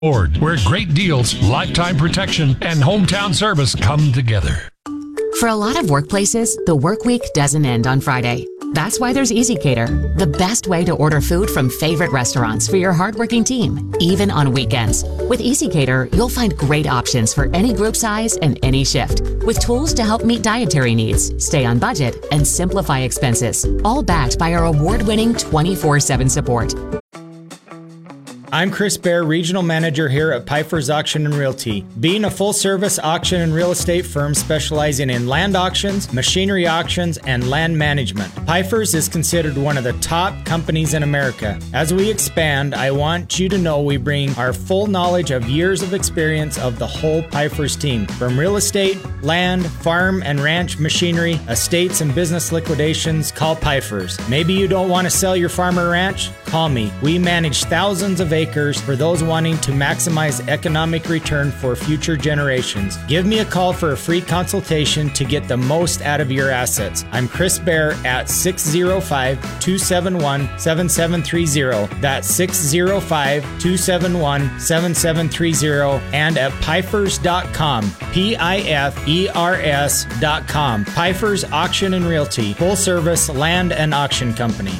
Ford, where great deals, lifetime protection, and hometown service come together. For a lot of workplaces, the work week doesn't end on Friday. That's why there's EasyCater, the best way to order food from favorite restaurants for your hardworking team, even on weekends. With EasyCater, you'll find great options for any group size and any shift, with tools to help meet dietary needs, stay on budget, and simplify expenses, all backed by our award-winning 24/7 support. I'm Chris Baer, Regional Manager here at Piper's Auction and Realty. Being a full-service auction and real estate firm specializing in land auctions, machinery auctions, and land management, Piper's is considered one of the top companies in America. As we expand, I want you to know we bring our full knowledge of years of experience of the whole Piper's team. From real estate, land, farm, and ranch machinery, estates, and business liquidations, call Piper's. Maybe you don't want to sell your farm or ranch? Call me. We manage thousands of acres for those wanting to maximize economic return for future generations. Give me a call for a free consultation to get the most out of your assets. I'm Chris Baer at 605-271-7730. That's 605-271-7730 and at Pifers.com. Pifers.com. Pifers Auction and Realty, full service land and auction company.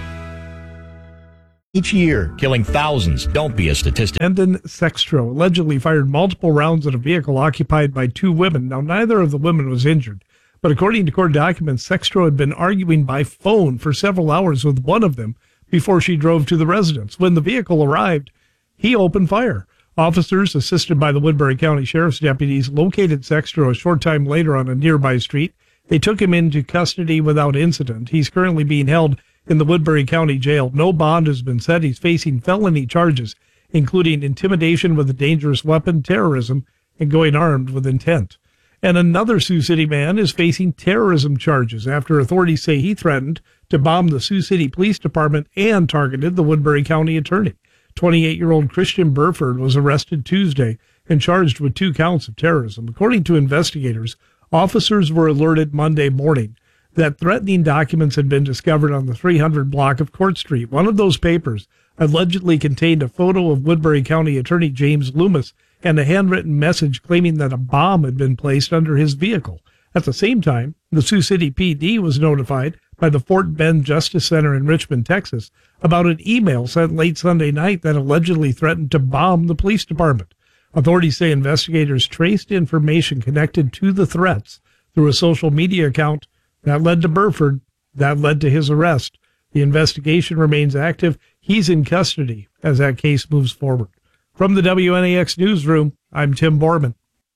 Each year, killing thousands. Don't be a statistic. Brendan Sextro allegedly fired multiple rounds at a vehicle occupied by two women. Now, neither of the women was injured, but according to court documents, Sextro had been arguing by phone for several hours with one of them before she drove to the residence. When the vehicle arrived, he opened fire. Officers, assisted by the Woodbury County Sheriff's deputies, located Sextro a short time later on a nearby street. They took him into custody without incident. He's currently being held in the Woodbury County Jail. No bond has been set. He's facing felony charges, including intimidation with a dangerous weapon, terrorism, and going armed with intent. And another Sioux City man is facing terrorism charges after authorities say he threatened to bomb the Sioux City Police Department and targeted the Woodbury County attorney. 28-year-old Christian Burford was arrested Tuesday and charged with 2 counts of terrorism. According to investigators, officers were alerted Monday morning that threatening documents had been discovered on the 300 block of Court Street. One of those papers allegedly contained a photo of Woodbury County Attorney James Loomis and a handwritten message claiming that a bomb had been placed under his vehicle. At the same time, the Sioux City PD was notified by the Fort Bend Justice Center in Richmond, Texas, about an email sent late Sunday night that allegedly threatened to bomb the police department. Authorities say investigators traced information connected to the threats through a social media account that led to Burford. That led to his arrest. The investigation remains active. He's in custody as that case moves forward. From the WNAX newsroom, I'm Tim Borman.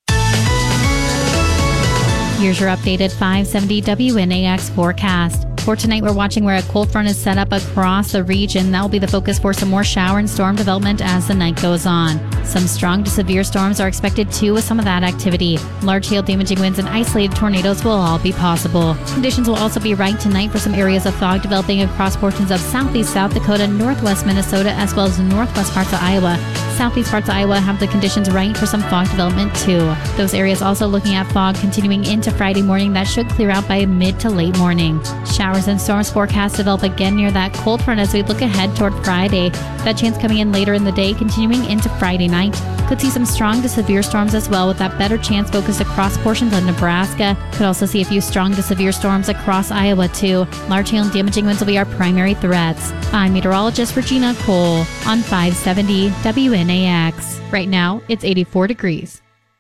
Here's your updated 570 WNAX forecast. For tonight, we're watching where a cold front is set up across the region. That will be the focus for some more shower and storm development as the night goes on. Some strong to severe storms are expected too with some of that activity. Large hail, damaging winds, and isolated tornadoes will all be possible. Conditions will also be right tonight for some areas of fog developing across portions of southeast South Dakota, northwest Minnesota, as well as northwest parts of Iowa. Southeast parts of Iowa have the conditions right for some fog development too. Those areas also looking at fog continuing into Friday morning. That should clear out by mid to late morning. Showers and storms forecast develop again near that cold front as we look ahead toward Friday. That chance coming in later in the day, continuing into Friday night. Could see some strong to severe storms as well, with that better chance focused across portions of Nebraska. Could also see a few strong to severe storms across Iowa too. Large hail and damaging winds will be our primary threats. I'm meteorologist Regina Cole on 570 WNAX. Right now, it's 84 degrees.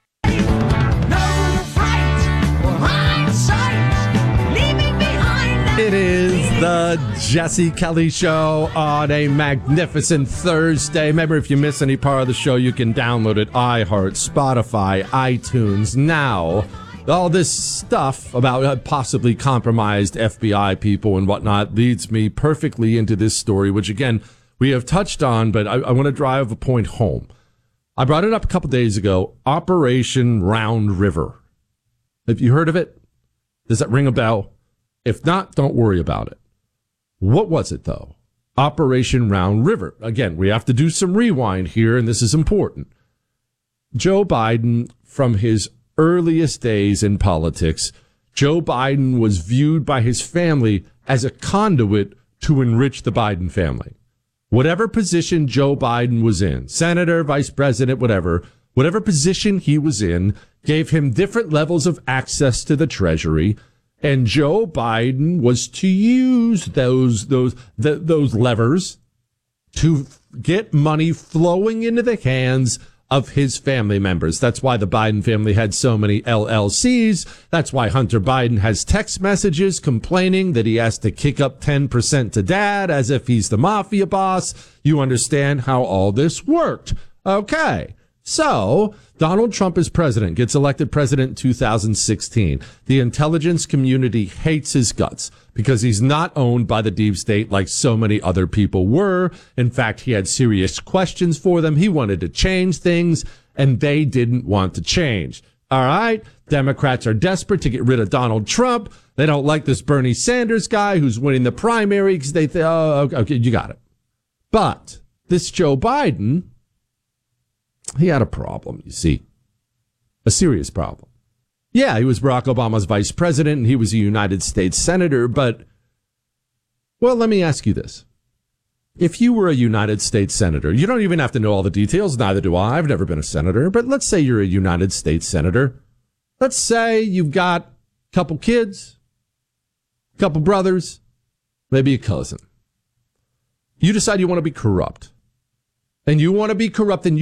It is the Jesse Kelly Show on a magnificent Thursday. Remember, if you miss any part of the show, you can download it. iHeart, Spotify, iTunes. Now, all this stuff about possibly compromised FBI people and whatnot leads me perfectly into this story, which, again, we have touched on, but I want to drive a point home. I brought it up a couple days ago, Operation Round River. Have you heard of it? Does that ring a bell? If not, don't worry about it. What was it, though? Operation Round River. Again, we have to do some rewind here, and this is important. Joe Biden, from his earliest days in politics, Joe Biden was viewed by his family as a conduit to enrich the Biden family. whatever position Joe Biden was in, senator, vice president, whatever position he was in, gave him different levels of access to the Treasury. And Joe Biden was to use those levers to get money flowing into the hands of his family members. That's why the Biden family had so many LLCs. That's why Hunter Biden has text messages complaining that he has to kick up 10% to dad as if he's the mafia boss. You understand how all this worked. Okay. So Donald Trump is president, gets elected president in 2016. The intelligence community hates his guts because he's not owned by the deep state like so many other people were. In fact, he had serious questions for them. He wanted to change things, and they didn't want to change. All right. Democrats are desperate to get rid of Donald Trump. They don't like this Bernie Sanders guy who's winning the primary because they think, oh, okay, you got it. But this Joe Biden, he had a problem, you see, a serious problem. Yeah, he was Barack Obama's vice president and he was a United States senator, but, well, let me ask you this. If you were a United States senator, you don't even have to know all the details, neither do I. I've never been a senator, but let's say you're a United States senator. Let's say you've got a couple kids, a couple brothers, maybe a cousin. You decide you want to be corrupt. And you want to be corrupt, and